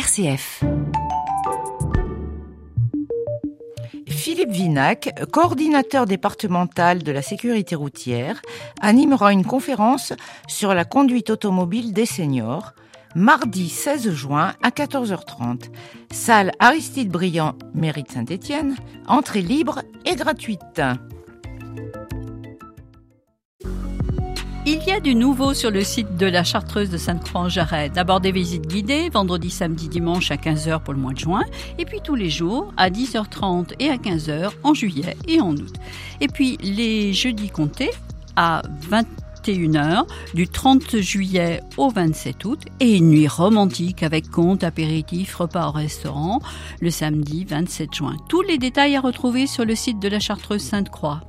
RCF. Philippe Vinac, coordinateur départemental de la sécurité routière, animera une conférence sur la conduite automobile des seniors, mardi 16 juin à 14h30. Salle Aristide Briand, mairie de Saint-Étienne, entrée libre et gratuite. Il y a du nouveau sur le site de la Chartreuse de Sainte-Croix-en-Jarret. D'abord des visites guidées, vendredi, samedi, dimanche à 15h pour le mois de juin. Et puis tous les jours à 10h30 et à 15h en juillet et en août. Et puis les jeudis comptés à 21h du 30 juillet au 27 août. Et une nuit romantique avec compte, apéritif, repas au restaurant le samedi 27 juin. Tous les détails à retrouver sur le site de la Chartreuse Sainte-Croix.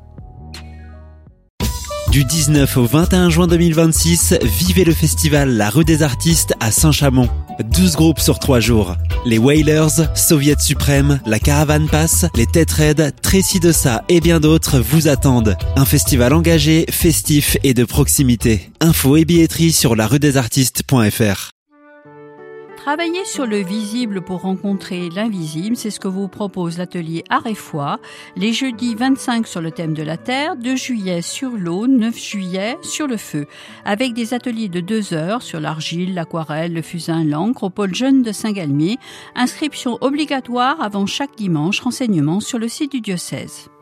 Du 19 au 21 juin 2026, vivez le festival La Rue des Artistes à Saint-Chamond. 12 groupes sur 3 jours. Les Wailers, Soviet Suprême, la Caravane Pass, les Têtes Raides, Tracy Dessa et bien d'autres vous attendent. Un festival engagé, festif et de proximité. Infos et billetterie sur laruedesartistes.fr. Travailler sur le visible pour rencontrer l'invisible, c'est ce que vous propose l'atelier Art et Foi, les jeudis 25 sur le thème de la Terre, 2 juillet sur l'eau, 9 juillet sur le feu, avec des ateliers de 2 heures sur l'argile, l'aquarelle, le fusain, l'encre au pôle jeune de Saint-Galmier. Inscription obligatoire avant chaque dimanche, renseignements sur le site du diocèse.